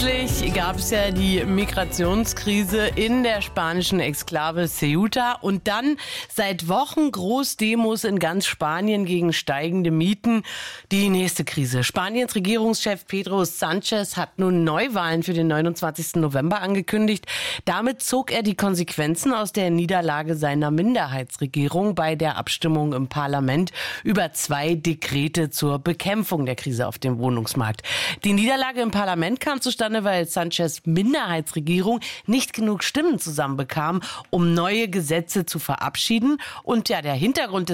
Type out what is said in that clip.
Kürzlich gab es ja die Migrationskrise in der spanischen Exklave Ceuta und dann seit Wochen Großdemos in ganz Spanien gegen steigende Mieten. Die nächste Krise. Spaniens Regierungschef Pedro Sánchez hat nun Neuwahlen für den 29. November angekündigt. Damit zog er die Konsequenzen aus der Niederlage seiner Minderheitsregierung bei der Abstimmung im Parlament über 2 Dekrete zur Bekämpfung der Krise auf dem Wohnungsmarkt. Die Niederlage im Parlament kam zustande, weil Sánchez Minderheitsregierung nicht genug Stimmen zusammenbekam, um neue Gesetze zu verabschieden. Und ja, der Hintergrund